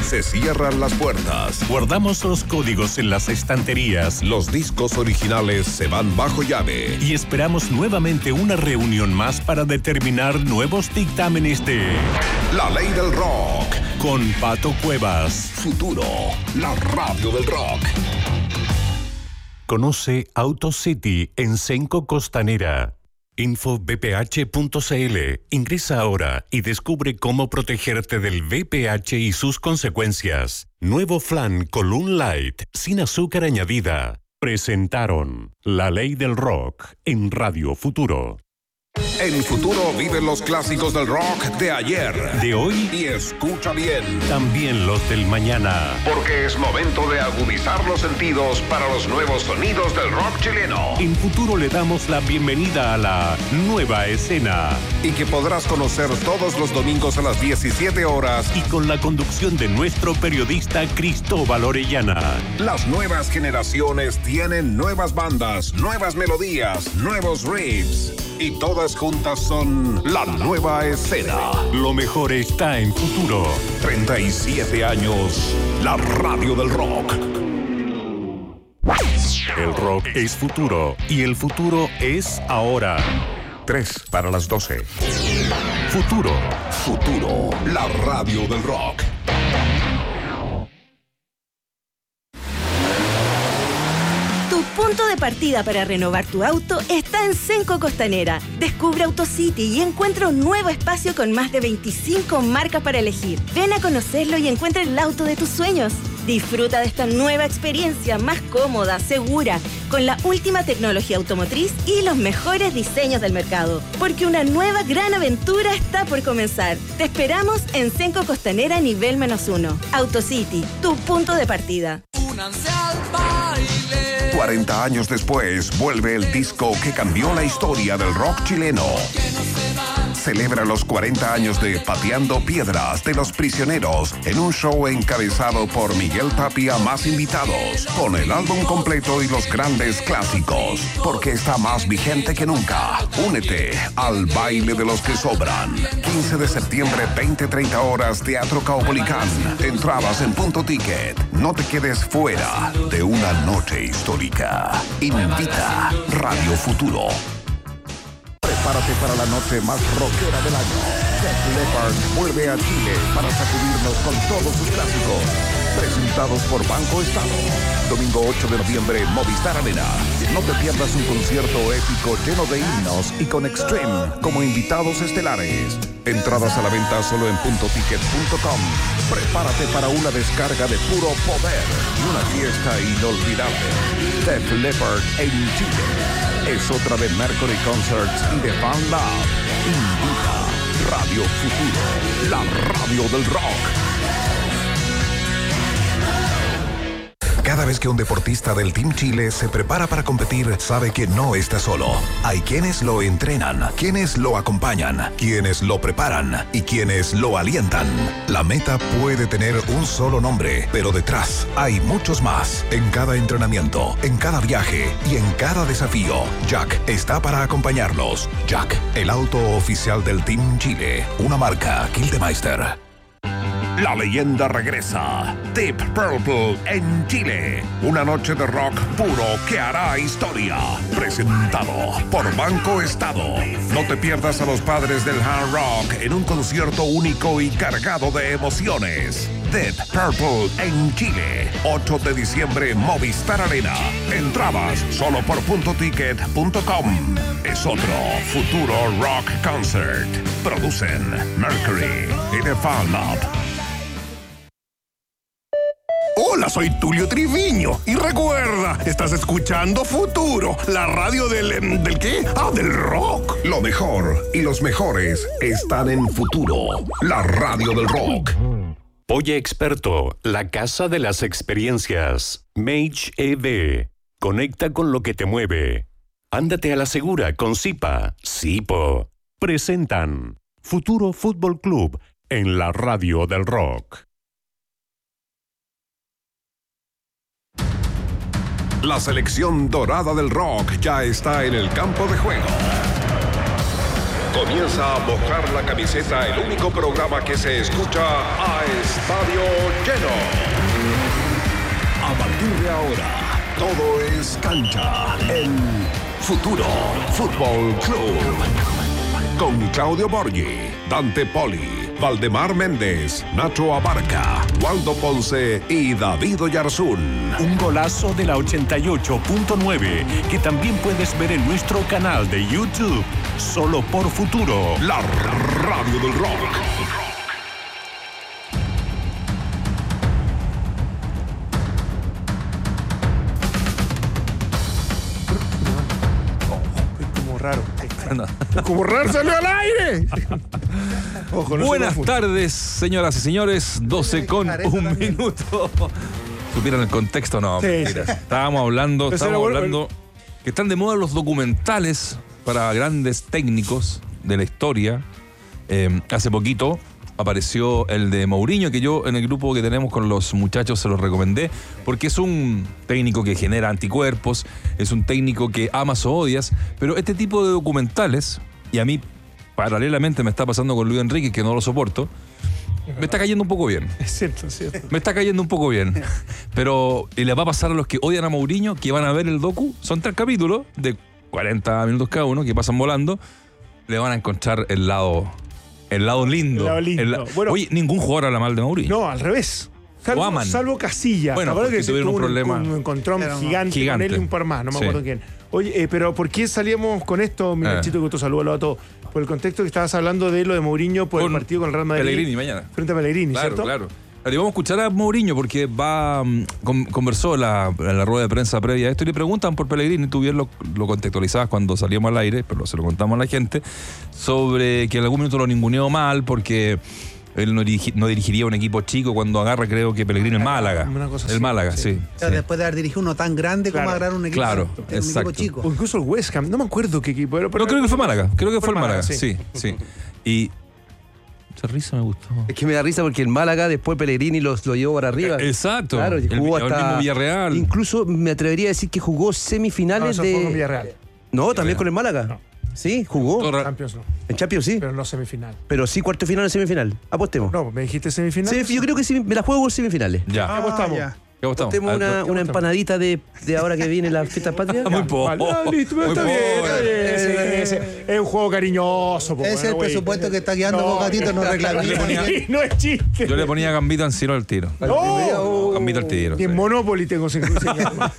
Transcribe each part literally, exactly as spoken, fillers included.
Se cierran las puertas. Guardamos los códigos en las estanterías. Los discos originales se van bajo llave. Y esperamos nuevamente una reunión más para determinar nuevos dictámenes de La Ley del Rock. Con Pato Cuevas. Futuro, la radio del rock. Conoce AutoCity en Cenco Costanera. info b p h punto c l. Ingresa ahora y descubre cómo protegerte del V P H y sus consecuencias. Nuevo flan Column Light, sin azúcar añadida. Presentaron La Ley del Rock en Radio Futuro. En Futuro viven los clásicos del rock de ayer, de hoy y escucha bien, también los del mañana. Porque es momento de agudizar los sentidos para los nuevos sonidos del rock chileno. En Futuro le damos la bienvenida a la nueva escena. Y que podrás conocer todos los domingos a las diecisiete horas. Y con la conducción de nuestro periodista Cristóbal Orellana. Las nuevas generaciones tienen nuevas bandas, nuevas melodías, nuevos riffs. Y todas juntas son la nueva escena. Lo mejor está en Futuro. treinta y siete años, la radio del rock. El rock es futuro y el futuro es ahora. Tres para las doce. Futuro. Futuro, la radio del rock. Tu punto de partida para renovar tu auto está en Cenco Costanera. Descubre AutoCity y encuentra un nuevo espacio con más de veinticinco marcas para elegir. Ven a conocerlo y encuentra el auto de tus sueños. Disfruta de esta nueva experiencia más cómoda, segura, con la última tecnología automotriz y los mejores diseños del mercado. Porque una nueva gran aventura está por comenzar. Te esperamos en Cenco Costanera nivel menos uno. AutoCity, tu punto de partida. Únanse al baile. cuarenta años después, vuelve el disco que cambió la historia del rock chileno. Celebra los cuarenta años de Pateando Piedras de Los Prisioneros en un show encabezado por Miguel Tapia más invitados, con el álbum completo y los grandes clásicos, porque está más vigente que nunca. Únete al baile de los que sobran. quince de septiembre, veinte treinta horas, Teatro Caupolicán. Entradas en Punto Ticket. No te quedes fuera de una noche histórica. Invita Radio Futuro. Prepárate para la noche más rockera del año. Def Leppard vuelve a Chile para sacudirnos con todos sus clásicos. Presentados por Banco Estado. Domingo ocho de noviembre, Movistar Arena. No te pierdas un concierto épico lleno de himnos y con Extreme como invitados estelares. Entradas a la venta solo en punto ticket punto com. Prepárate para una descarga de puro poder y una fiesta inolvidable. Def Leppard en Chile. Es otra de Mercury Concerts y de Fan Lab. Invita Radio Futuro, la radio del rock. Cada vez que un deportista del Team Chile se prepara para competir, sabe que no está solo. Hay quienes lo entrenan, quienes lo acompañan, quienes lo preparan y quienes lo alientan. La meta puede tener un solo nombre, pero detrás hay muchos más. En cada entrenamiento, en cada viaje y en cada desafío, Jack está para acompañarlos. Jack, el auto oficial del Team Chile, una marca Gildemeister. La leyenda regresa. Deep Purple en Chile. Una noche de rock puro que hará historia. Presentado por Banco Estado. No te pierdas a los padres del hard rock en un concierto único y cargado de emociones. Deep Purple en Chile. ocho de diciembre, Movistar Arena. Entradas solo por punto ticket punto com. Es otro futuro rock concert. Producen Mercury y The Fan Lab. Hola, soy Tulio Triviño. Y recuerda, estás escuchando Futuro, la radio del... ¿del qué? Ah, del rock. Lo mejor y los mejores están en Futuro, la radio del rock. Oye Experto, la casa de las experiencias. Mage E V. Conecta con lo que te mueve. Ándate a la segura con Zipa. Zipo. Presentan Futuro Fútbol Club en la radio del rock. La selección dorada del rock ya está en el campo de juego. Comienza a mojar la camiseta el único programa que se escucha a estadio lleno. A partir de ahora, todo es cancha en Futuro Fútbol Club. Con Claudio Borghi, Dante Poli, Valdemar Méndez, Nacho Abarca, Waldo Ponce y David Oyarzún. Un golazo de la ochenta y ocho punto nueve que también puedes ver en nuestro canal de YouTube. Solo por Futuro, la radio del rock. Raro. Como raro salió al aire. Ojo, no. Buenas tardes, señoras y señores. doce con un minuto. ¿Supieron el contexto? No, sí, mentira. Sí. Estábamos hablando, estábamos bueno, hablando bueno. que están de moda los documentales para grandes técnicos de la historia. Eh, hace poquito apareció el de Mourinho, que yo en el grupo que tenemos con los muchachos se los recomendé, porque es un técnico que genera anticuerpos, es un técnico que amas o odias, pero este tipo de documentales, y a mí paralelamente me está pasando con Luis Enrique, que no lo soporto, me está cayendo un poco bien. Es cierto, es cierto. Me está cayendo un poco bien. Pero y le va a pasar a los que odian a Mourinho, que van a ver el docu, son tres capítulos de cuarenta minutos cada uno, que pasan volando, le van a encontrar el lado... El lado lindo. El lado lindo. El la... bueno, Oye, ningún jugador habla mal de Mourinho. No, al revés. Salvo, aman. salvo Casillas. Bueno, porque que tuvieron un problema. Un, un encontrón gigante, gigante con él y un par más, no me sí. acuerdo quién. Oye, eh, pero ¿por qué salíamos con esto, mi Nachito, eh. que tú saludas a todos? Por el contexto que estabas hablando de lo de Mourinho por con el partido con el Real Madrid. Pellegrini mañana. Frente a Pellegrini, claro, ¿cierto? Claro, claro. Y vamos a escuchar a Mourinho porque va con, conversó en la, la rueda de prensa previa a esto y le preguntan por Pellegrini, tú bien lo, lo contextualizabas cuando salíamos al aire, pero se lo contamos a la gente, sobre que en algún minuto lo ninguneó mal porque él no, dirigi, no dirigiría un equipo chico cuando agarra, creo que Pellegrini el Málaga. Una cosa el así, Málaga, sí. sí, o sea, sí. Después de haber dirigido uno tan grande claro, como agarrar un equipo, claro, un exacto. equipo chico. O incluso el West Ham, no me acuerdo qué equipo era. Pero no, creo que fue Málaga, creo que fue, fue el Málaga, sí, sí, sí. Y esa risa me gustó. Es que me da risa porque el Málaga después Pellegrini lo, lo llevó para arriba. Exacto. Claro, el, jugó el hasta mismo Villarreal. Incluso me atrevería a decir que jugó semifinales no, de. Fue con Villarreal. No, también con el Málaga. No. Sí, jugó. En Champions no. En Champions sí. Pero no semifinal. Pero sí cuarto final o semifinal. Apostemos. No, me dijiste semifinal. Sí, yo creo que sí, me la juego en semifinales. Ya. Ah, apostamos. Ya. ¿Qué apostamos? Apostemos una, una empanadita de, de ahora que viene la fiesta patria. Muy poco. Ah, listo, Muy está poco. bien, está bien. Ese, ese, es un juego cariñoso. Po, Ese es bueno, el güey. presupuesto que está guiando No, Bocatito, no reclama. le ponía- No es chiste. Yo le ponía Gambito en Ciro al tiro. No. Gambito al tiro. Y en sí. Monopoly tengo cinco. De la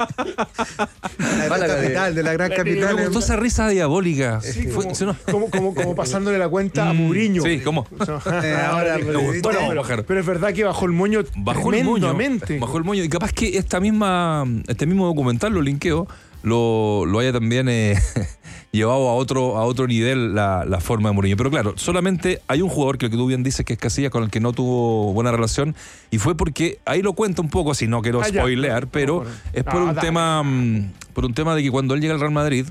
gran Málaga, capital, de la gran la- capital. Me gustó esa risa diabólica. Sí, Fue- como, se nos- como, como, como pasándole la cuenta a Mourinho. Sí, ¿cómo? Eh, ahora, bueno, pero- pero, no, pero, bajar. pero es verdad que bajó el moño Bajó el moño. tremendamente. Bajó el moño. Y capaz que esta misma, este mismo documental, lo linkeo, lo, lo haya también eh, llevado a otro, a otro nivel la, la forma de Mourinho. Pero claro, solamente hay un jugador que lo que tú bien dices que es Casillas, con el que no tuvo buena relación, y fue porque, ahí lo cuento un poco, así no quiero Ah, ya. spoilear, pero No, bueno. es por Ah, un dale. tema mm, por un tema de que cuando él llega al Real Madrid,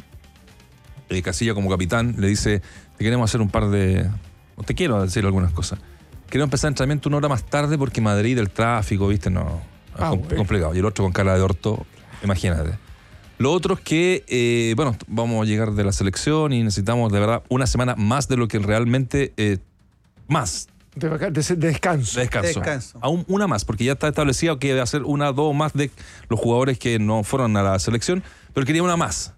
eh, Casillas como capitán le dice, te queremos hacer un par de... o te quiero decir algunas cosas. Quiero empezar el entrenamiento una hora más tarde porque Madrid, el tráfico, viste, no... Es Ah, com- bueno. complicado. Y el otro con cara de orto, imagínate. Lo otro es que, eh, bueno, vamos a llegar de la selección y necesitamos de verdad una semana más de lo que realmente... Eh, más De, vaca- de- de descanso. de descanso. Descanso. Aún una más, porque ya está establecido que debe hacer una, dos más de los jugadores que no fueron a la selección, pero quería una más.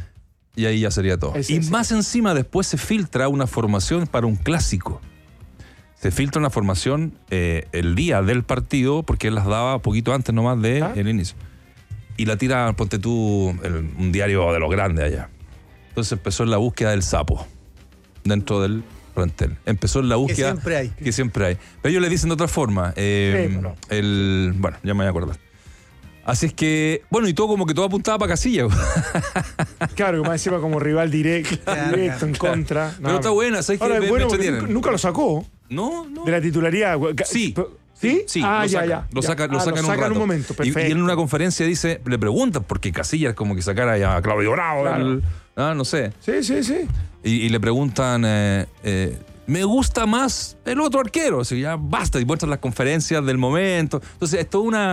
Y ahí ya sería todo. Es- y es- más encima después se filtra una formación para un clásico. Se filtra una formación eh, el día del partido, porque él las daba poquito antes nomás del ¿Ah? el inicio. Y la tira, ponte tú, el- un diario de los grandes allá. Entonces empezó en la búsqueda del sapo dentro del plantel. Empezó en la búsqueda... siempre hay. Que siempre hay. Pero ellos le dicen de otra forma. Eh, Sí, bueno. el, bueno, ya me voy a acordar. Así es que, bueno, y todo como que todo apuntaba para Casillas. Claro, que más encima como rival directo, Claro, directo en contra. Pero está buena, ¿sabes qué? Ahora, Me- me bueno, porque entretienen. nunca, nunca lo sacó No, no. de la titularidad. Sí. ¿Sí? Sí, ah, lo ya, saca, ya. Lo ya. saca, lo Ah, saca en un saca rato. en un momento, y, perfecto. y en una conferencia dice, le preguntan, porque Casillas es como que sacara ya a Claudio Bravo, Claro. el- ah, no sé. Sí, sí, sí. Y, y le preguntan, eh, eh, me gusta más el otro arquero. Así, ya basta, y muestran las conferencias del momento. Entonces, es toda una,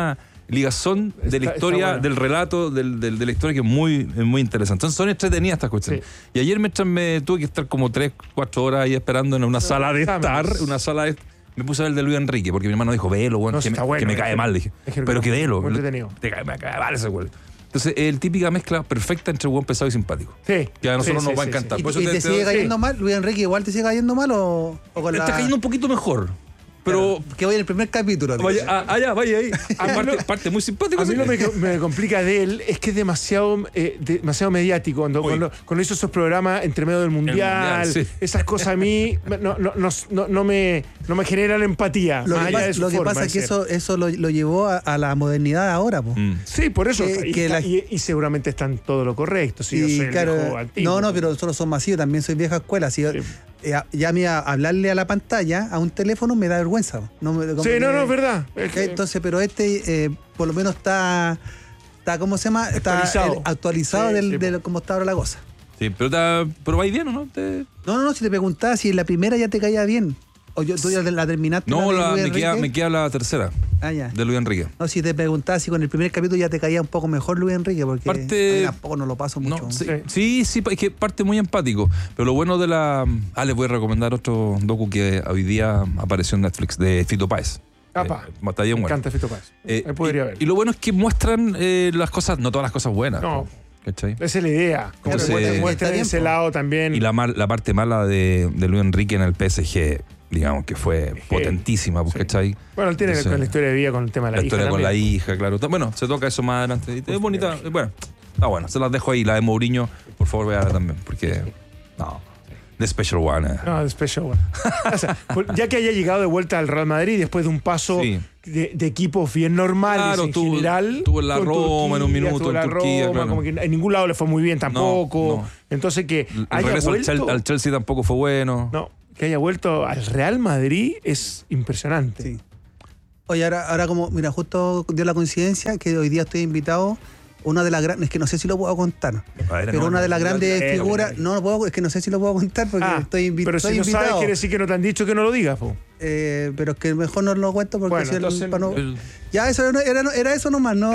ligazón de Está- la historia, está bueno. del relato, del, del- de la historia que es muy, es muy interesante. Entonces son entretenidas estas cuestiones. Sí. Y ayer mientras me tuve que estar como tres, cuatro horas ahí esperando en una sala de exámenes. estar, una sala de... Me puse a ver el de Luis Enrique, porque mi hermano dijo, velo, bueno, No, que, sí, me, está bueno, que me es cae que- mal. Dije, es que pero que velo. muy entretenido. Te cae, me cae mal ese güey. Entonces, el típica mezcla perfecta entre buen pesado y simpático. Sí. Que a nosotros Sí, nos va a sí, sí, encantar. sí. ¿Y, Por eso y te, te- sigue te- cayendo sí. mal? ¿Luis Enrique igual te sigue cayendo mal o, o con la...? Está cayendo un poquito mejor. Pero... Que voy en el primer capítulo. tío. Vaya, ah, allá, vaya ahí. A mí parte, lo- parte muy simpático. A mí así lo que- que me, me complica de él es que es demasiado, eh, demasiado mediático. Cuando, Uy. cuando, cuando hizo esos programas entre medio del mundial, Mundial, sí. esas cosas a mí no, no, no, no, no me, no me generan empatía. Lo más que allá pasa, de su lo que forma pasa de es que ser. eso, eso lo, lo llevó a, a la modernidad ahora, po. Mm. Sí, por eso. que- y, que está- la- y- y seguramente están todo lo correcto. Si yo Y soy el claro, viejo antiguo. no, no, pero nosotros somos masivos, también soy vieja escuela. Si yo- Sí. eh, ya me a hablarle a la pantalla, a un teléfono, me da vergüenza. No me- como Sí, que- no, no, es verdad. Es que- Entonces, pero este eh, por lo menos está, está ¿cómo se llama? Está Actualizado. el- actualizado Sí, del, sí, de lo- cómo está ahora la cosa. Sí, pero, ta- pero vais bien, ¿o no? Te- No, no, no, si te preguntaba si en la primera ya te caía bien. O yo, tú ya la terminaste. No, de la- Luis me, queda, Enrique. me queda la tercera Ah, ya. de Luis Enrique. No, si te preguntaba si con el primer capítulo ya te caía un poco mejor Luis Enrique, porque Parte- a mí tampoco no lo paso mucho. No, sí, Sí. sí, sí, es que parte muy empático. Pero lo bueno de la. Ah, les voy a recomendar otro docu que hoy día apareció en Netflix de Fito Páez. Apa. Eh, está bien me bueno. encanta Fito Páez. Eh, Ahí podría y, ver. y lo bueno es que muestran eh, las cosas, no todas las cosas buenas. No. ¿Cachai? Esa es la idea. Como Entonces, que muestren- está muestren bien, ese po. lado también. Y la, mal- la parte mala de, de Luis Enrique en el P S G, digamos que fue potentísima, pues, Sí. ¿cachai? Bueno, él tiene Entonces, con la historia de vida con el tema de la, La hija historia con la también. hija, claro. Bueno, se toca eso más adelante. Es bonita. Bueno, está bueno. Se las dejo ahí. La de Mourinho, por favor, véala también. Porque. No. The Special One. eh. No, de Special One. O sea, pues, ya que haya llegado de vuelta al Real Madrid después de un paso Sí. de, de equipos bien normales Claro, en tuvo- general. tuvo en la con Roma en un minuto, tuvo en la Turquía, Roma, claro. como que en ningún lado le fue muy bien tampoco. no. Entonces que El haya regreso al, vuelto, Chel- al Chelsea tampoco fue bueno. no, que haya vuelto al Real Madrid es impresionante. Sí. Oye, ahora, ahora como, mira, justo dio la coincidencia que hoy día estoy invitado, una de las grandes, es que no sé si lo puedo contar, A ver, pero no, una de no, las no, grandes eh, figuras, no, no lo puedo, es que no sé si lo puedo contar porque Ah, estoy, invi- pero si estoy no invitado. sabes, quiere decir que no te han dicho que no lo digas, po. Eh, pero es que mejor no lo cuento porque Bueno, si el- entonces- para no- el- ya eso era, era, era eso nomás, no,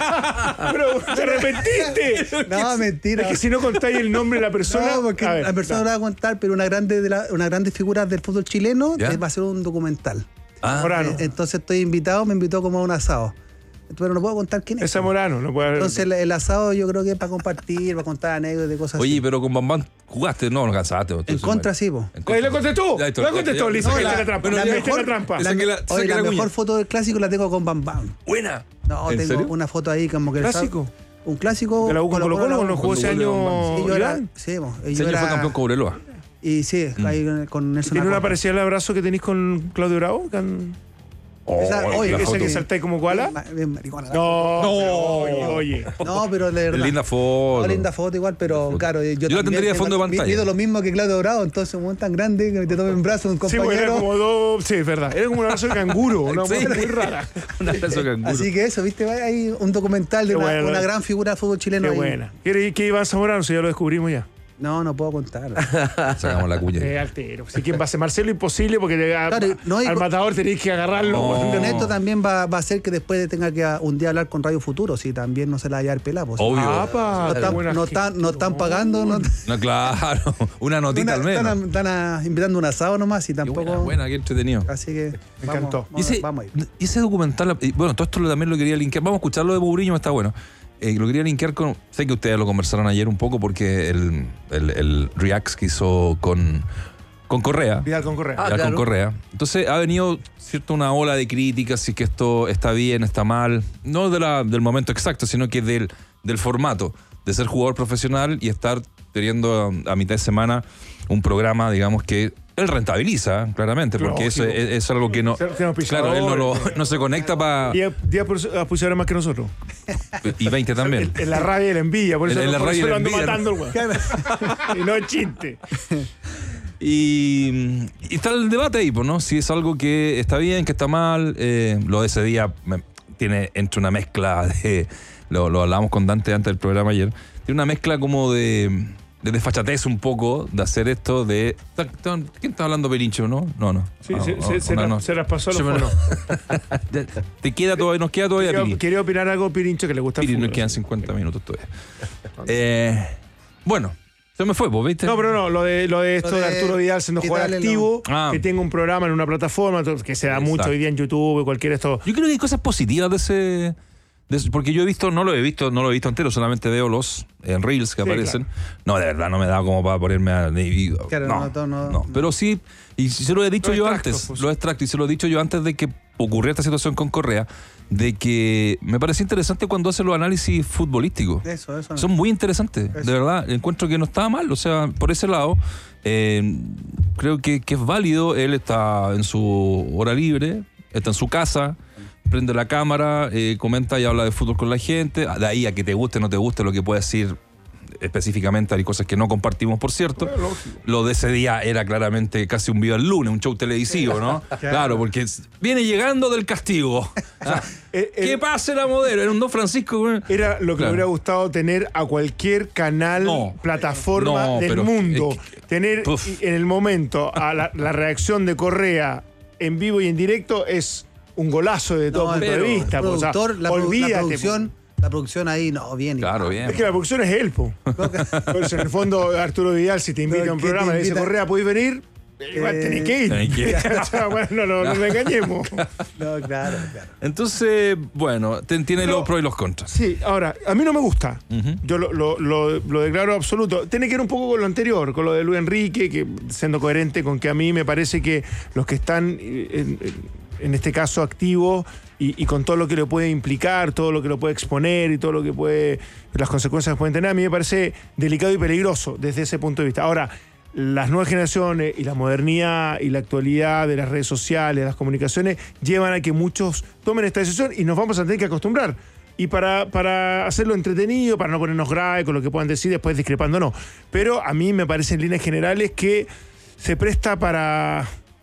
Pero te arrepentiste. no, mentira. Es que si no contáis el nombre de la persona. No, porque a ver, la persona no. no la va a contar, pero una grande de la, una grandes figuras del fútbol chileno ¿Ya? eh, va a ser un documental. Ah, Morano. Eh, entonces estoy invitado, me invitó como a un asado. Pero no puedo contar quién es. Es Zamorano, no puede haber. Entonces el, el asado yo creo que es para compartir, para contar anécdotas de cosas Oye, así. pero con Bambán jugaste, no, no cansaste. En contra sí, po. Ahí lo contestó. Ya, esto- Lo contestó, ya, le ya. hice No, que la- la trampa. pero La la mejor mejor- trampa. Saque la- Oye, saque la la mejor cuña. foto del clásico la tengo con Bam Bam. Buena. No, ¿En tengo serio? una foto ahí como que... el ¿Clásico? sábado- Un clásico... De la U con Colo Colo, cuando jugó ese Cuando año jugó Sí, yo era, Iván. sí, mo, y Ese yo año era- fue campeón Cobreloa. Y sí, ahí con- con Nelson ¿Tiene una Acosta. parecida al abrazo que tenéis con Claudio Bravo? ¿Can- Esa- Oh, oye, la ¿Esa foto. que saltáis como koala? Bien ma- bien maricona. No, No. oye, oye. No, pero de verdad. Linda foto. No, linda foto igual, pero foto. claro, yo, Yo la también tendría de fondo de tengo- pantalla. Mido lo mismo que Claudio Bravo, entonces un tan grande que te tome en brazo un Sí, bueno, era compañero. como dos. Sí, es verdad. Era como un abrazo de canguro, una Sí. cosa muy rara. Un abrazo canguro. Así que eso, viste, hay un documental de Qué una, bueno. una gran figura del fútbol chileno Qué ahí. buena. ¿Quiere que Iván Zamorano? Si ya lo descubrimos ya. No, no puedo contar. Sacamos la cuña. Eh, altero. Si quién va a ser Marcelo, imposible porque te- a- Claro, no, y al con- matador tenéis que agarrarlo. No. weón. Con esto también va, va a ser que después tenga que a- un día hablar con Radio Futuro, si también no se la vaya a dar pelado. Pues. Obvio. Apa, No están, buena no gente. están, no están pagando, no, No, claro. Una notita una- al menos. están, a- están a- invitando un asado nomás y Qué tampoco. buena, buena, qué entretenido. Así que Me vamos, encantó. Y Vamos, ese, vamos ahí. y ese documental, y bueno, todo esto lo- también lo quería linkear. Vamos a escucharlo de Mourinho, está bueno. Eh, lo quería linkear con. Sé que ustedes lo conversaron ayer un poco porque el, el, el Reacts que hizo con, con Correa. Vidal con Correa. Ah, ya claro. con Correa. Entonces ha venido cierto una ola de críticas, si que esto está bien, está mal. No de la, del momento exacto, sino que del, del formato de ser jugador profesional y estar teniendo a, a mitad de semana un programa, digamos, que él rentabiliza, claramente, porque eso Lógico. es, es algo que no. Tenemos Claro, él no, lo- pisadores. no se conecta para. diez auspiciadores más que nosotros. Y veinte también. En, en la rabia y la envidia. Por En- eso, en la por rabia eso y lo la ando envidia, matando el weón. Y no es chiste. Y, y está el debate ahí, pues, ¿no? Si es algo que está bien, que está mal. Eh, lo de ese día me- tiene entre una mezcla de. Lo, lo hablamos con Dante antes del programa ayer. Tiene una mezcla como de. de desfachatez un poco de hacer esto de... ¿Quién está hablando, Pelincho? ¿No? No, no. Sí, no, se, no, se, no, se, no, la, no. se las pasó a los fonos. Te queda todavía, nos queda todavía quería, Piri. quería opinar algo, Pirincho, que le gusta Piri, el fútbol. nos quedan cincuenta minutos todavía. eh, bueno, se me fue, ¿vos viste? No, pero no, lo de, lo de esto Lo de, de Arturo Vidal siendo jugador quitarle activo, lo- Ah. que tenga un programa en una plataforma, que se da Exacto. mucho hoy día en YouTube, cualquier esto. Yo creo que hay cosas positivas de ese... de ese- porque yo he visto, no lo he visto, no lo he visto entero, solamente veo los en Reels que Sí, aparecen. No, de verdad, no me da como para ponerme a... Claro, no, no, todo no- no, pero sí, y se lo he dicho Los yo extractos, antes, pues. lo extracto, y se lo he dicho yo antes de que ocurriera esta situación con Correa, de que me parece interesante cuando hace los análisis futbolísticos. Eso, eso. Son muy interesantes, Eso. de verdad. Encuentro que no estaba mal, o sea, por ese lado, eh, creo que, que es válido. Él está en su hora libre, está en su casa, prende la cámara, eh, comenta y habla de fútbol con la gente. De ahí a que te guste o no te guste lo que puede decir específicamente, hay cosas que no compartimos, por cierto. Lo de ese día era claramente casi un video al lunes, un show televisivo, ¿no? Claro, porque viene llegando del castigo. Ah, Eh, eh, ¿Qué pase la modelo? Era un Don Francisco. güey. Era lo que Claro. me hubiera gustado tener a cualquier canal, No. plataforma No, del pero- mundo. es que- tener Uf. y- en el momento a la, la reacción de Correa en vivo y en directo es un golazo de todo No, punto pero de vista. el po, o sea, productor, la, produ- la olvídate. producción, la producción ahí, no, bien. Claro, bien. Es que la producción es él, po. Pues en el fondo, Arturo Vidal, si te invita No, a un ¿qué te programa y le dice, invita? Correa, ¿podés venir? Igual Eh, tenés que ir. tenés que ir. O sea, bueno, no, no, no nos engañemos. No, claro, claro. Entonces, bueno, te- tiene Pero- los pros y los contras. Sí, ahora, a mí no me gusta. Ujú. Yo lo, lo- lo- lo declaro absoluto. Tiene que ver un poco con lo anterior, con lo de Luis Enrique, que siendo coherente con que a mí me parece que los que están en, en- en este caso activos y, y con todo lo que le puede implicar, todo lo que lo puede exponer y todo lo que puede, las consecuencias que pueden tener, a mí me parece delicado y peligroso desde ese punto de vista. Ahora, las nuevas generaciones y la modernidad y la actualidad de las redes sociales, las comunicaciones, llevan a que muchos tomen esta decisión y nos vamos a tener que acostumbrar. Y para, para hacerlo entretenido, para no ponernos grave con lo que puedan decir, después discrepando, no. Pero a mí me parece en líneas generales que se presta para,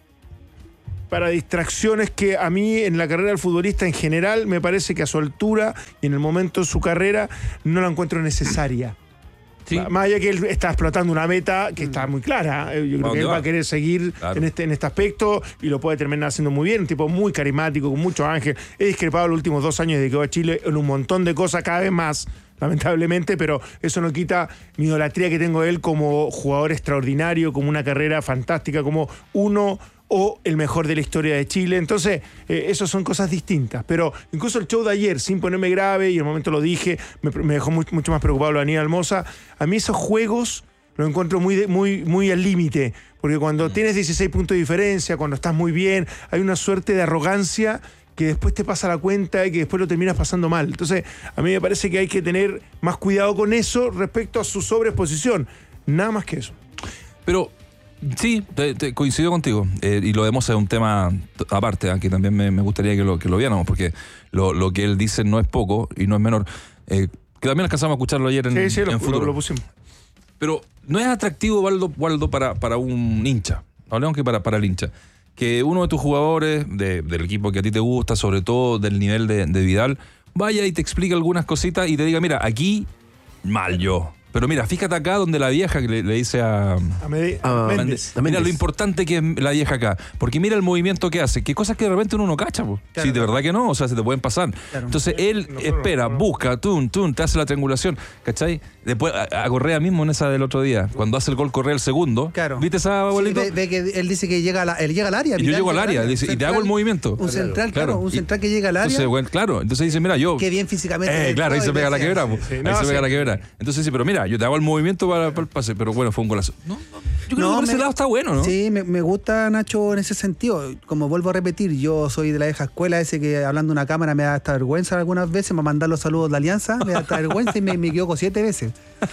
para distracciones que a mí en la carrera del futbolista en general me parece que a su altura y en el momento de su carrera no la encuentro necesaria. Sí. Más allá que él está explotando una meta que está muy clara. Eh, Yo creo ¿A que él dónde va va? a querer seguir Claro. en, este, en este aspecto y lo puede terminar haciendo muy bien. Un tipo muy carismático, con mucho ángel. He discrepado los últimos dos años desde que va a Chile en un montón de cosas, cada vez más, lamentablemente, pero eso no quita mi idolatría que tengo de él como jugador extraordinario, como una carrera fantástica, como uno o el mejor de la historia de Chile. Entonces, eh, eso son cosas distintas. Pero incluso el show de ayer, sin ponerme grave, y en el momento lo dije, me, me dejó muy- mucho más preocupado lo de Aníbal Mosa. A mí esos juegos los encuentro muy, de- muy, muy al límite. Porque cuando tienes dieciséis puntos de diferencia, cuando estás muy bien, hay una suerte de arrogancia que después te pasa la cuenta y que después lo terminas pasando mal. Entonces, a mí me parece que hay que tener más cuidado con eso respecto a su sobreexposición. Nada más que eso. Pero sí, te- te- coincido contigo. Eh, y lo de Mosa es un tema t- aparte, aquí también me, me gustaría que lo, que lo viéramos, porque lo, lo que él dice no es poco y no es menor. Eh, que también alcanzamos a escucharlo ayer en, Sí, sí, en lo, lo, Futuro. lo pusimos. Pero no es atractivo, Waldo, Waldo para, para un hincha. Hablemos que para, para el hincha. Que uno de tus jugadores de- del equipo que a ti te gusta, sobre todo del nivel de, de Vidal, vaya y te explique algunas cositas y te diga, mira, aquí mal yo. Pero mira, fíjate acá donde la vieja que le, le dice a... A Medi- Ah, a Méndez. Méndez. Mira Méndez. lo importante que es la vieja acá. Porque mira el movimiento que hace. Que cosas que de repente uno no cacha. Po. Claro, Sí, de claro. verdad que no. O sea, se te pueden pasar. Claro. Entonces él Nosotros, espera, nosotros. busca, tun, tun, te hace la triangulación. ¿Cachai? Después a, a Correa mismo en esa del otro día. Cuando hace el gol Correa el segundo. Claro. ¿Viste esa, Sí, abuelito? ve, ve que él dice que llega, a la, él llega al área. Y yo Vidal llego al llega área, dice, y te hago el movimiento. Un central, claro, Claro. un Y- central que llega al área. Entonces, bueno, claro. Entonces dice, mira, yo... Qué bien físicamente. Eh, claro, ahí se pega la quebrada. sí, po. sí. Ahí No, se pega sí. la quebrada. Entonces sí, pero mira, yo te hago el movimiento para, para el pase, pero bueno, fue un golazo. No, no, yo creo No, que por ese me- lado está bueno, ¿no? Sí, me, me gusta Nacho en ese sentido. Como vuelvo a repetir, yo soy de la vieja escuela, ese que hablando de una cámara me da hasta vergüenza algunas veces, me mandar los saludos de Alianza, me da hasta vergüenza y me, me equivoco siete veces.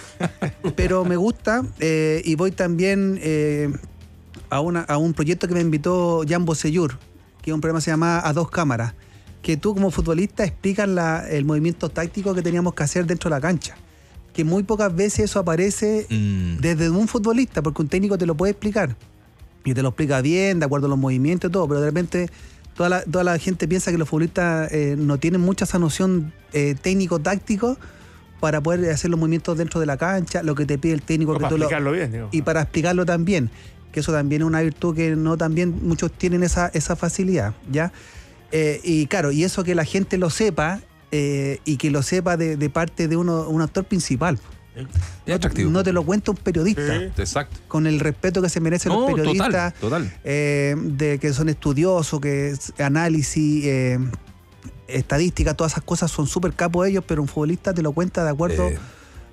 Pero me gusta eh, y voy también eh, a, una, a un proyecto que me invitó Jan Bosellur, que es un programa que se llama A Dos Cámaras, que tú como futbolista explicas la- el movimiento táctico que teníamos que hacer dentro de la cancha. Que muy pocas veces eso aparece Mm. desde un futbolista, porque un técnico te lo puede explicar. Y te lo explica bien, de acuerdo a los movimientos y todo, pero de repente toda la, toda la gente piensa que los futbolistas eh, no tienen mucha esa noción eh, técnico-táctico para poder hacer los movimientos dentro de la cancha, lo que te pide el técnico. O que para tú explicarlo lo, bien, digo. Y para explicarlo también, que eso también es una virtud que no también muchos tienen esa, esa facilidad, ¿ya? Eh, y claro, y eso que la gente lo sepa, eh, y que lo sepa de, de parte de uno, un actor principal. Es atractivo. No te lo cuenta un periodista. Sí. Exacto. Con el respeto que se merecen no, los periodistas. Total, total. Eh, de que son estudiosos, que es análisis, eh, estadística, todas esas cosas son súper capos ellos, pero un futbolista te lo cuenta de acuerdo Eh,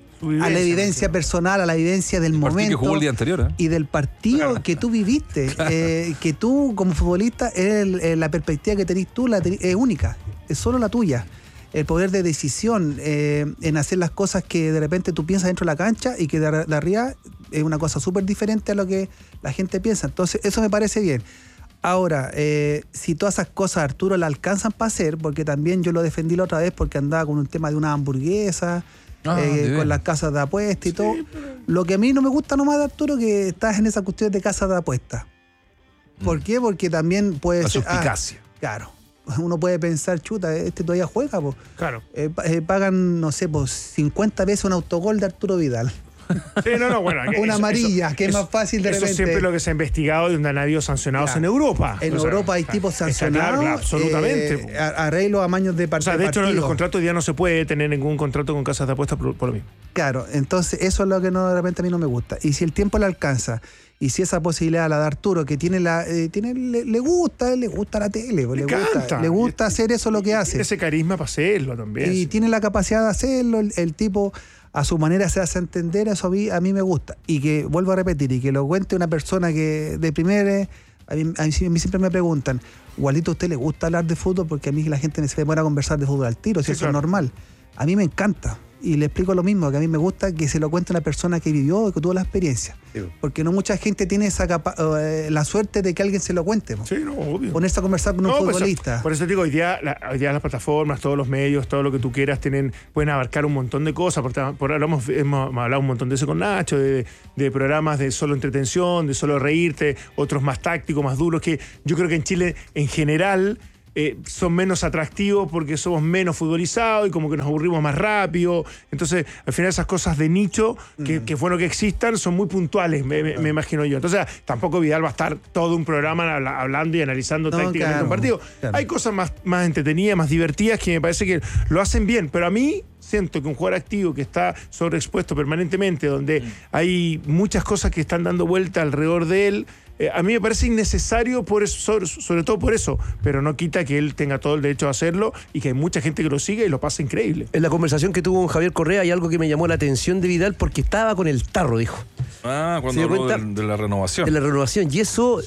a la evidencia personal, a la evidencia del el momento. que jugó el día anterior, ¿eh? Y del partido Claro. que tú viviste. Claro. Eh, que tú, como futbolista, el, el, la perspectiva que tenés tú la tenés- es única. Es solo la tuya. El poder de decisión eh, en hacer las cosas que de repente tú piensas dentro de la cancha y que de, de arriba es una cosa súper diferente a lo que la gente piensa. Entonces, eso me parece bien. Ahora, eh, si todas esas cosas a Arturo la alcanzan para hacer, porque también yo lo defendí la otra vez porque andaba con un tema de una hamburguesa, Ah, eh, de con las casas de apuestas y todo. Lo que a mí no me gusta nomás de Arturo que estás en esa cuestión de casas de apuestas. ¿Por qué? Porque también puede La ser... suspicacia. Ah, claro. Uno puede pensar, chuta, este todavía juega, pues. Claro. Eh, pa- eh, pagan, no sé, pues cincuenta veces un autogol de Arturo Vidal. Sí, no, no, bueno. que Una eso- amarilla, eso- que es eso- más fácil de Eso repente. siempre es lo que se ha investigado de donde han habido sancionados Claro. en Europa. En O sea, Europa hay está- tipos está sancionados. claro, claro, absolutamente. eh, a- arreglos a maños de O partido. sea, de hecho, en los contratos hoy día no se puede tener ningún contrato con casas de apuestas por, por lo mismo. Claro, entonces eso es lo que no, de repente a mí no me gusta. Y si el tiempo le alcanza, y si esa posibilidad la da Arturo, que tiene la, eh, tiene, le, le gusta, le gusta la tele, pues, le, Le gusta, encanta. le gusta hacer eso lo que hace. Tiene ese carisma para hacerlo también. Y sí. tiene la capacidad de hacerlo, el, el tipo a su manera se hace entender, eso a mí, a mí me gusta. Y que, vuelvo a repetir, y que lo cuente una persona que de primera, a mí, a mí, a mí siempre me preguntan, Gualdito, ¿a usted le gusta hablar de fútbol? Porque a mí la gente se demora a conversar de fútbol al tiro, si Sí, eso claro. es normal. A mí me encanta. Y le explico lo mismo, que a mí me gusta que se lo cuente una persona que vivió y que tuvo la experiencia. Sí. Porque no mucha gente tiene esa capa- eh, la suerte de que alguien se lo cuente. po. Sí, no, obvio. Ponerse a conversar con un No, pues, futbolista. por eso te digo, hoy día, la- hoy día las plataformas, todos los medios, todo lo que tú quieras, tienen, pueden abarcar un montón de cosas. Por, por hablamos, hemos hablado un montón de eso con Nacho, de, de programas de solo entretención, de solo reírte, otros más tácticos, más duros, que yo creo que en Chile, en general, eh, son menos atractivos porque somos menos futbolizados y como que nos aburrimos más rápido. Entonces, al final esas cosas de nicho, que, que es bueno que existan, son muy puntuales, me, me- me imagino yo. Entonces, tampoco Vidal va a estar todo un programa habla- hablando y analizando No, tácticamente claro, un partido. claro. Hay cosas más, más entretenidas, más divertidas que me parece que lo hacen bien, pero a mí siento que un jugador activo que está sobreexpuesto permanentemente, donde hay muchas cosas que están dando vuelta alrededor de él, eh, a mí me parece innecesario por eso, sobre, sobre todo por eso, pero no quita que él tenga todo el derecho a hacerlo y que hay mucha gente que lo sigue y lo pasa increíble. En la conversación que tuvo con Javier Correa hay algo que me llamó la atención de Vidal porque estaba con el tarro, dijo, Ah, ¿Se cuando dio habló cuenta? de, de la renovación. de la renovación. Y eso,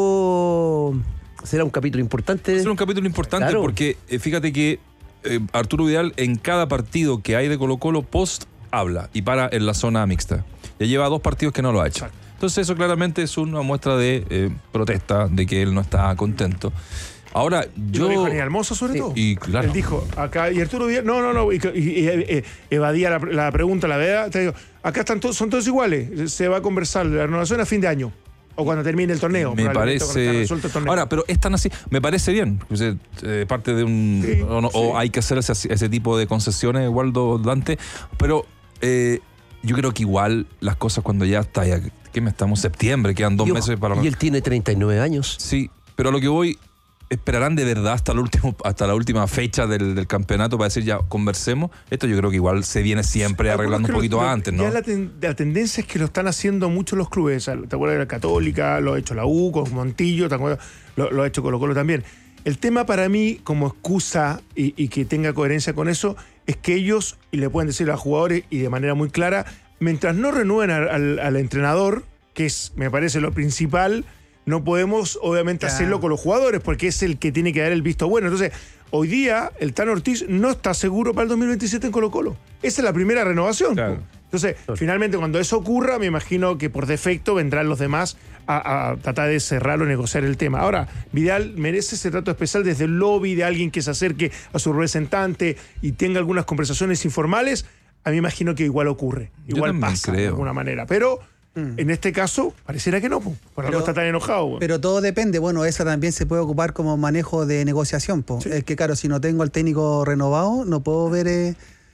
eso será un capítulo importante. Es un capítulo importante Claro. porque eh, fíjate que eh, Arturo Vidal en cada partido que hay de Colo Colo post habla y para en la zona mixta. Ya lleva dos partidos que no lo ha hecho. Exacto. Entonces eso claramente es una muestra de eh, protesta, de que él no está contento. Ahora, Y yo... lo dijo Daniel Hermoso sobre Sí. todo. Y claro. Él dijo, acá, y Arturo Vidal, no, no, no, y, y- y, eh, evadía la, la pregunta, la verdad, te digo, acá están todos, son todos iguales, se va a conversar de la renovación a fin de año, o cuando termine el torneo. Me probablemente cuando esté parece. resuelto el torneo. Ahora, pero es tan así. Me parece bien. O sea, eh, parte de un. Sí, o, no- sí. o hay que hacer ese, ese tipo de concesiones, Waldo Dante. Pero eh, yo creo que igual las cosas cuando ya está. Ya, ¿qué me estamos? Septiembre, quedan dos y, ojo, meses para. y él tiene treinta y nueve años. Sí, pero a lo que voy. ¿Esperarán de verdad hasta, el último, hasta la última fecha del, del campeonato para decir ya conversemos? Esto yo creo que igual se viene siempre arreglando un Algunos poquito que lo- antes, ¿no? Ya la, ten- la tendencia es que lo están haciendo muchos los clubes. O sea, ¿te acuerdas de la Católica? Lo ha hecho la U con Montillo, ¿te acuerdas? Lo, lo ha hecho Colo Colo también. El tema para mí, como excusa y, y que tenga coherencia con eso, es que ellos, y le pueden decir a los jugadores, y de manera muy clara, mientras no renueven al, al- al entrenador, que es, me parece, lo principal, no podemos, obviamente, Claro. hacerlo con los jugadores, porque es el que tiene que dar el visto bueno. Entonces, hoy día, el Tano Ortiz no está seguro para el dos mil veintisiete en Colo Colo. Esa es la primera renovación. Claro. po. Entonces, finalmente, cuando eso ocurra, me imagino que por defecto vendrán los demás a, a tratar de cerrar o negociar el tema. Ahora, Vidal merece ese trato especial desde el lobby de alguien que se acerque a su representante y tenga algunas conversaciones informales. A mí me imagino que igual ocurre, Yo igual también pasa de creo. alguna manera. Pero en este caso, pareciera que no, po. por algo Pero- está tan enojado. po. Pero todo depende. Bueno, esa también se puede ocupar como manejo de negociación. Po. Es que, claro, si no tengo al técnico renovado, no puedo ver eh,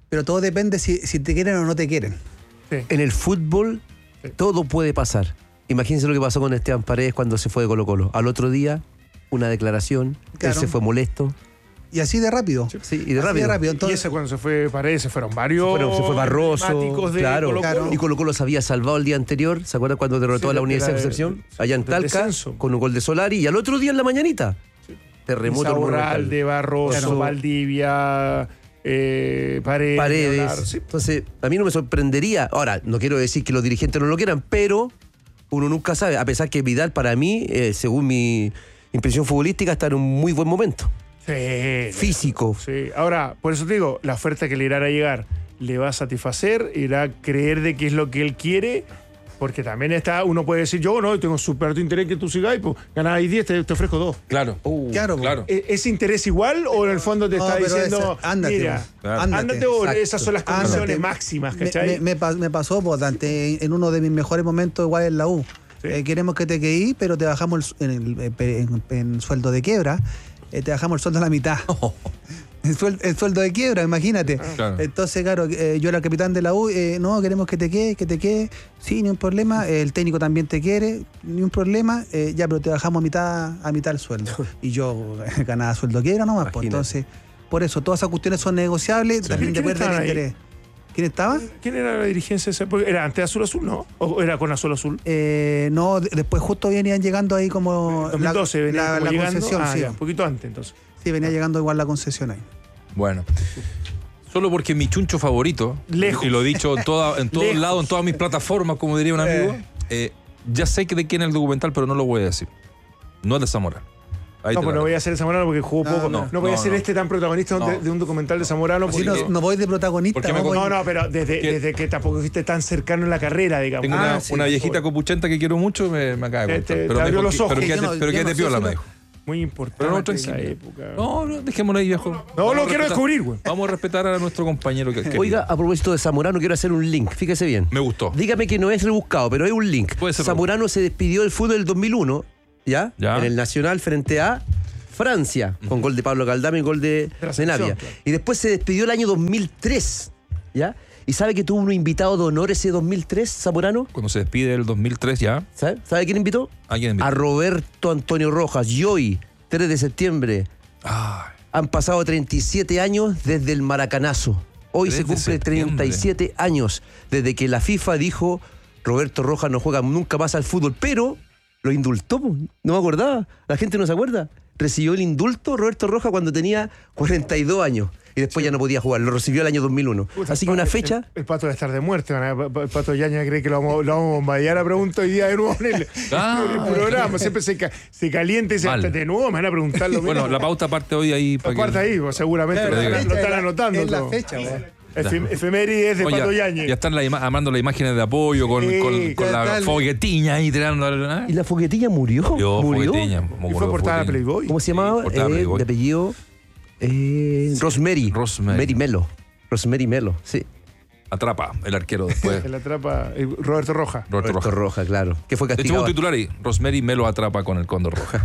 Pero todo depende si, si te quieren o no te quieren. Sí. En el fútbol Sí. todo puede pasar. Imagínense lo que pasó con Esteban Paredes cuando se fue de Colo Colo. Al otro día, una declaración, Claro. él se fue molesto. Y así de rápido. Sí, y de Así rápido. de rápido. Y Entonces, ese cuando se fue Paredes, se fueron varios. Bueno, se fue Barroso, emblemáticos de claro, Colo-Colo. Claro. y Colo Colo se había salvado el día anterior. ¿Se acuerdan cuando derrotó Sí, a la de Universidad de la- Concepción? sí, Allá en del Talca, descenso. con un gol de Solari. Y al otro día en la mañanita, terremoto. Saborral, de Barroso, Claro. Valdivia, eh, Paredes. Paredes. Hablar, sí. Entonces, a mí no me sorprendería. Ahora, no quiero decir que los dirigentes no lo quieran, pero uno nunca sabe. A pesar que Vidal, para mí, eh, según mi impresión futbolística, está en un muy buen momento. Sí. Físico. Sí. Ahora, por eso te digo, la oferta que le irá a llegar le va a satisfacer, irá a creer de qué es lo que él quiere, porque también está, uno puede decir, yo no, tengo súper alto interés que tú sigas y pues ganáis diez, te, te ofrezco dos. Claro. claro, claro. ¿E- ¿Ese interés igual o en el fondo te No, está pero diciendo, esa- ándate, mira, claro. ándate, ándate, o exacto. esas son las condiciones Ándate. máximas, Me, ¿cachai? me- me pa- me pasó, pues, Dante, en uno de mis mejores momentos, igual en la U. Sí. Eh, queremos que te quedes, pero te bajamos el, en, el, en- en sueldo de quiebra, eh, te bajamos el sueldo a la mitad. El, suel- el sueldo de quiebra, imagínate. Claro. Entonces, claro, eh, yo era el capitán de la U, eh, no, queremos que te quedes, que te quedes. Sí, ni un problema. Eh, el técnico también te quiere, ni un problema. Eh, ya, pero te bajamos a mitad, a mitad el sueldo. Y yo ganaba sueldo de quiebra nomás. Pues, Imagínate. entonces, por eso, todas esas cuestiones son negociables, también ¿Quién depende del estaban ahí? interés. ¿Quién estaba? ¿Quién era la dirigencia? esa? Porque ¿Era antes de Azul Azul, no? ¿O era con Azul Azul? Eh, no, de- después justo venían llegando ahí como dos mil doce la, venía la- como la llegando. concesión, Ah, sí. ya, un poquito antes, entonces. Sí, venía llegando igual la concesión ahí. Bueno. Solo porque mi chuncho favorito, Lejos. y lo he dicho en, toda, en todos Lejos. lados, en todas mis plataformas, como diría un amigo, eh, ya sé que de quién es el documental, pero no lo voy a decir. No es de Zamorano. Ahí No, te pues la no voy dejo. a ser Zamorano porque jugó No, poco. no, No, voy a no, ser no. este tan protagonista de, No. de un documental de Zamorano. Así Porque no, no voy de protagonista. porque me vamos con- no, de- no, pero desde, ¿Qué? desde que tampoco fuiste tan cercano en la carrera, digamos. Tengo Ah, una, sí, una por viejita favor. copuchenta que quiero mucho, me, me acaba de Te- contar. te- pero te me abrió dijo los que- ojos. Pero Yo quédate, no- pero yo quédate no sé piola, si me lo- dijo. Muy Pero no importante estoy esa sin- época. No, no, dejémoslo ahí, viejo. No, Vamos lo a quiero respetar- descubrir, güey. Vamos a respetar a nuestro compañero que, que- Oiga, a propósito de Zamorano, quiero hacer un link. Fíjese bien. Me gustó. Dígame que no es rebuscado, pero hay un link. Puede ser Zamorano se despidió del fútbol del dos mil uno, ¿ya? Ya. En el Nacional frente a Francia, con gol de Pablo Caldame y gol de, la de selección, Navia. claro. Y después se despidió el año dos mil tres, ¿ya? ¿Y sabe que tuvo un invitado de honor ese dos mil tres, Zamorano? Cuando se despide el dos mil tres ya. ¿Sabe? ¿Sabe quién invitó? ¿A quién invitó? A Roberto Antonio Rojas. Y hoy, tres de septiembre, Ay, han pasado treinta y siete años desde el Maracanazo. Hoy se tres de cumple septiembre. treinta y siete años desde que la FIFA dijo Roberto Rojas no juega nunca más al fútbol, pero lo indultó, po. No me acordaba, la gente no se acuerda. Recibió el indulto Roberto Rojas cuando tenía cuarenta y dos años y después ya no podía jugar, lo recibió el año dos mil uno. Puta, Así que el una pa- fecha... El, el pato debe estar de muerte. van a- El pato Yaña cree que lo vamos, lo vamos a bombardear a pregunta hoy día de nuevo en el, Ah. en el programa. Siempre se, ca- se calienta y dice, Mal. de nuevo me van a preguntar lo mismo. bueno, la pauta parte hoy ahí. para que- Aparte ahí, pues, seguramente Claro, lo, la están- lo fecha están anotando. Es la todo. fecha, güey. Efem- Efemérides de Oye, Pato ya, Yañez. ya están la ima- armando las imágenes de apoyo con, Sí, con, con ya la está el- foguetiña ahí tirando. ¿eh? ¿Y la foguetilla murió? Yo, ¿Murió? foguetiña. me Y acuerdo fue de portada de foguetiña. Playboy. ¿Cómo se llamaba? portada Eh, Playboy. de apellido... eh, Rosemary. Rosemary. Mary Melo. Rosemary Melo, sí. Atrapa el arquero después. Que la atrapa eh, Roberto Roja. Roberto Roberto Roja. Roja, claro. Que fue De hecho, hubo castigado. un titular ahí. Rosemary Melo atrapa con el cóndor roja.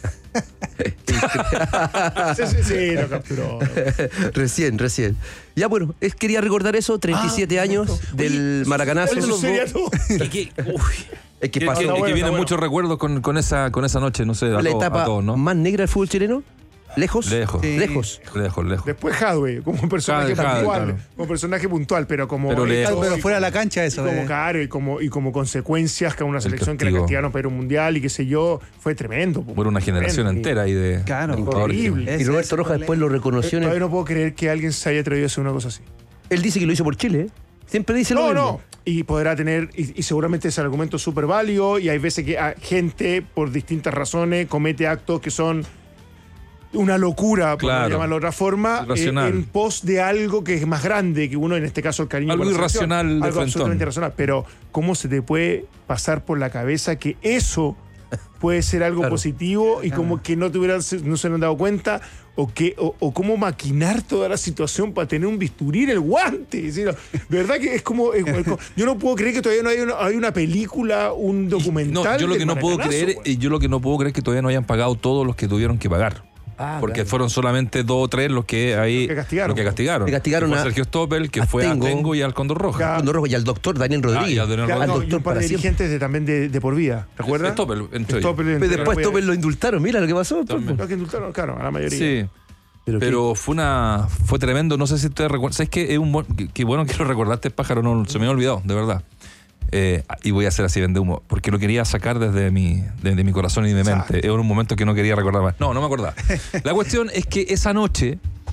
sí, sí, sí, lo capturó. Recién, recién. Ya bueno, es, quería recordar eso, treinta y siete años del Maracanazo. Eso sería todo. Es que, uy, Es que que- pasó que- está que bueno, vienen está bueno. muchos recuerdos con, con, esa, con esa noche, no sé, a, la todos, etapa a todos, ¿no? más negra del fútbol chileno. ¿Lejos? Lejos. Sí. Lejos. Lejos, lejos. Después Hadwe, como un personaje Hadwe, puntual. claro. Como personaje puntual, pero como. Pero le- hecho Pero y fuera de como- la cancha eso. Y como eh. caro y como, y como consecuencias que a una selección que la castigo. castigaron para ir a un mundial y qué sé yo, fue tremendo. po. Muere una generación Tremendo. entera ahí de, Claro. de jugadores que- Horrible. Y Ese- Roberto ese Rojas problema. después lo reconoció. en el- Todavía no puedo creer que alguien se haya atrevido a hacer una cosa así. Él dice que lo hizo por Chile. ¿eh? Siempre dice lo No, mismo. no. Y podrá tener, y, y seguramente ese argumento es súper válido, y hay veces que ah, gente, por distintas razones, comete actos que son una locura, por Claro. no llamarlo de otra forma, eh, Irracional. en pos de algo que es más grande que uno, en este caso el cariño Algo por la selección, irracional de algo frentón. absolutamente irracional. Pero, ¿cómo se te puede pasar por la cabeza que eso puede ser algo Claro. positivo y como que no, te hubieran, no se han dado cuenta? O, que, o, o cómo maquinar toda la situación para tener un bisturí en el guante. Es decir, ¿verdad que es como, es como- yo no puedo creer que todavía no hay una, hay una película, un documental? No, yo lo del que no puedo Maracanazo, creer, güey. eh, yo lo que no puedo creer es que todavía no hayan pagado todos los que tuvieron que pagar. Ah, porque claro. fueron solamente dos o tres los que ahí Los que castigaron. los que castigaron. Que castigaron Que fue a- Sergio Stoppel, que a fue Tengo. a Tengo y al Condor Roja. Ya. Condor Rojo y al doctor Daniel Rodríguez. Ah, y a Daniel Claro, al no, y doctor un par para de siempre. dirigentes de, también de, de por vida, ¿te acuerdas? Stoppel, entre ellos. Stoppel, Pero entre- después fue- Stoppel lo indultaron, mira lo que pasó. También. Los que indultaron, claro, a la mayoría. Sí. Pero, Pero fue una fue tremendo, no sé si ustedes recuerdan, ¿sabes qué? Es un buen, qué- qué bueno que lo recordaste, pájaro, no se me había olvidado, de verdad. Eh, y voy a hacer así, vende humo, porque lo quería sacar desde mi, desde mi corazón y de mi mente. Era un momento que no quería recordar más. No, no me acordaba. La cuestión es que esa noche,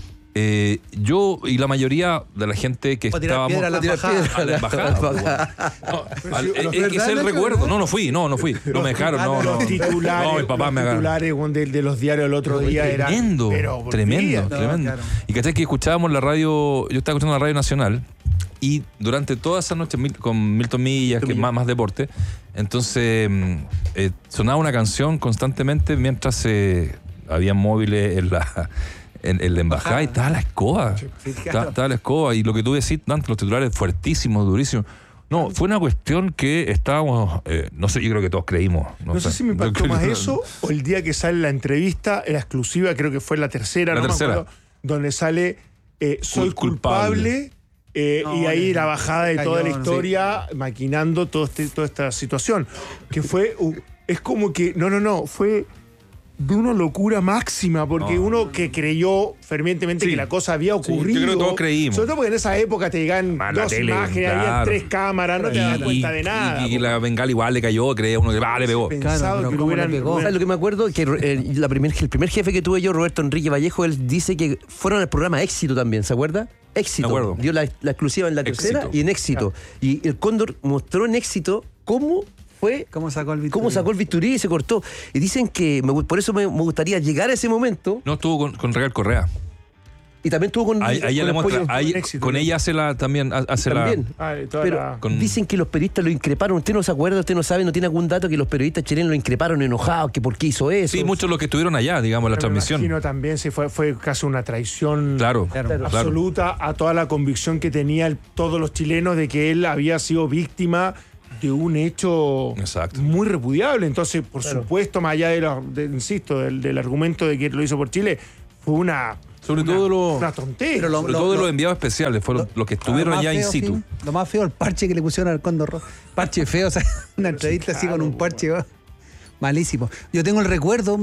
eh, yo y la mayoría de la gente que O tirar estábamos piedra a la embajada. a la embajada, pues, bueno. No, al- es, es que es el recuerdo. No, no fui, no, no fui. No me dejaron, no, no. Los titulares, No, mi papá los me agarró. titulares weón, de, de los diarios el otro día eran. Tremendo, pero por tremendo, día. No, tremendo. claro. Y cachai que escuchábamos la radio, yo estaba escuchando la radio nacional y durante toda esa noche Mil- con Milton Millas, que es más, más deporte, entonces mm, eh, sonaba una canción constantemente mientras eh, había móviles en la, en, en la embajada y estaba la escoba. Estaba, estaba la escoba y lo que tú decís, Dante, los titulares fuertísimos, durísimos. No, fue una cuestión que estábamos, eh, no sé, yo creo que todos creímos. No, No sé si me Yo impactó creo más que- eso o el día que sale la entrevista, la exclusiva, creo que fue la tercera, La no tercera. me acuerdo, donde sale eh, soy Cul- culpable. culpable, eh, No, y ahí le- la bajada de cayó, toda la sí. historia, maquinando todo este- toda esta situación. Que fue, uh, es como que, no, no, no, fue de una locura máxima, porque No. uno que creyó fervientemente Sí. que la cosa había Sí, yo ocurrido. creo que todos creímos. Sobre todo porque en esa época te llegan Ah, la dos tele, imágenes, había claro. tres cámaras, no te das cuenta de nada. Y, y la bengala igual le cayó, creía uno que ah, le pegó. Pensado Claro, pero que lo ¿cómo le hubieran- pegó? ¿sabes lo que me acuerdo? Que eh, la primer, el primer jefe que tuve yo, Roberto Enrique Vallejo, él dice que fueron al programa Éxito también, ¿se acuerda? Éxito. Me acuerdo. Dio la, la exclusiva en la tercera Éxito. y en Éxito. Y el Cóndor mostró en Éxito cómo fue, ¿Cómo sacó el cómo sacó el bisturí y se cortó. Y dicen que, me- por eso me, me gustaría llegar a ese momento. No estuvo con, con Regal Correa. Y también tuvo con, Ahí, con ahí ella el le muestra, pollo. ahí- con éxito, con ¿no? ella hace la también hace También. Ah, de toda Pero la- Con- dicen que los periodistas lo increparon. ¿Usted no se acuerda? ¿Usted no sabe? ¿No tiene algún dato que los periodistas chilenos lo increparon enojados? ¿Que por qué hizo la. eso? Sí, muchos de los que estuvieron allá, digamos, en la Me transmisión. imagino también si fue, fue casi una traición Claro, Claro. claro. absoluta a toda la convicción que tenían todos los chilenos de que él había sido víctima de un hecho Exacto. muy repudiable. Entonces, por supuesto, más allá de, los- de- insisto, del, del argumento de que lo hizo por Chile, fue una, Sobre una, todo los- una tontera. Pero lo- Sobre lo- todo de lo- los enviados especiales, fueron los que estuvieron Lo más allá in feo, situ. sí, lo más feo, el parche que le pusieron al Cóndor Rojo. Parche feo, o sea, una entrevista así con un parche oh, malísimo. Yo tengo el recuerdo,